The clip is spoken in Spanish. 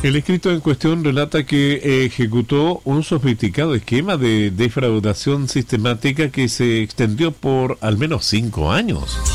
El escrito en cuestión relata que ejecutó un sofisticado esquema de defraudación sistemática que se extendió por al menos 5 años.